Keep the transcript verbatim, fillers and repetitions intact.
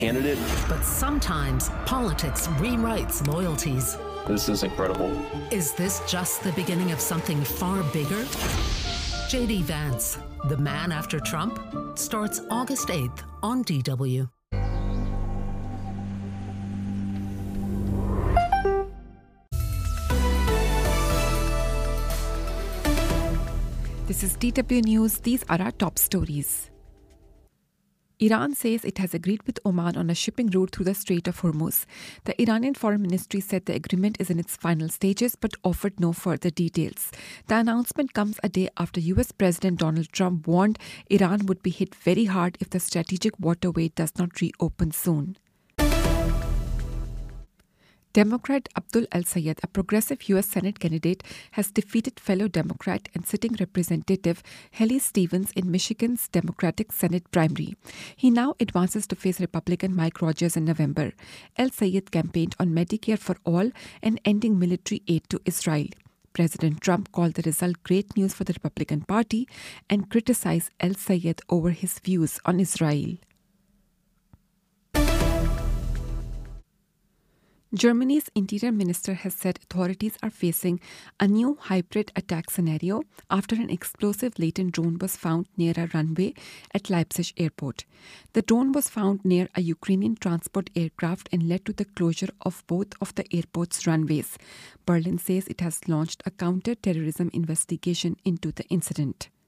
candidate. But sometimes politics rewrites loyalties. This is incredible. Is this just the beginning of something far bigger? J D Vance, The Man After Trump, starts August eighth on D W. This is D W News. These are our top stories. Iran says it has agreed with Oman on a shipping route through the Strait of Hormuz. The Iranian Foreign Ministry said the agreement is in its final stages but offered no further details. The announcement comes a day after U S President Donald Trump warned Iran would be hit very hard if the strategic waterway does not reopen soon. Democrat Abdul El-Sayed, a progressive U S Senate candidate, has defeated fellow Democrat and sitting Representative Haley Stevens in Michigan's Democratic Senate primary. He now advances to face Republican Mike Rogers in November. El-Sayed campaigned on Medicare for all and ending military aid to Israel. President Trump called the result great news for the Republican Party and criticized El-Sayed over his views on Israel. Germany's interior minister has said authorities are facing a new hybrid attack scenario after an explosive laden drone was found near a runway at Leipzig airport. The drone was found near a Ukrainian transport aircraft and led to the closure of both of the airport's runways. Berlin says it has launched a counter-terrorism investigation into the incident.